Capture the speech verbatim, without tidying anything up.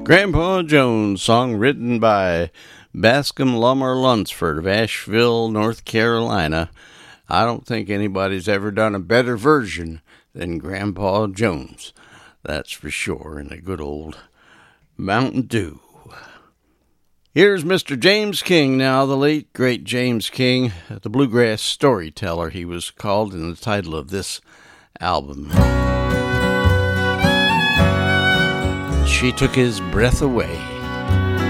Grandpa Jones, song written by Bascom Lummer Lunsford of Asheville, North Carolina. I don't think anybody's ever done a better version than Grandpa Jones. That's for sure, in a good old Mountain Dew. Here's Mister James King now, the late, great James King, the bluegrass storyteller he was called in the title of this album. She took his breath away.